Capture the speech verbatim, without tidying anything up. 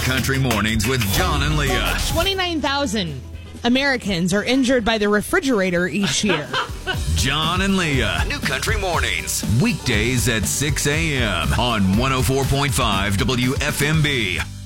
Country Mornings with John and Leah. twenty-nine thousand Americans are injured by the refrigerator each year. John and Leah. New Country Mornings. Weekdays at six a.m. on one oh four point five W F M B.